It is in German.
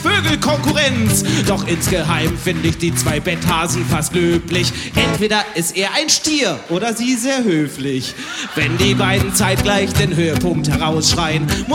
Vögelkonkurrenz. Doch insgeheim finde ich die zwei Betthasi fast löblich. Entweder ist er ein Stier oder sie sehr höflich. Wenn die beiden zeitgleich den Höhepunkt herausschreien,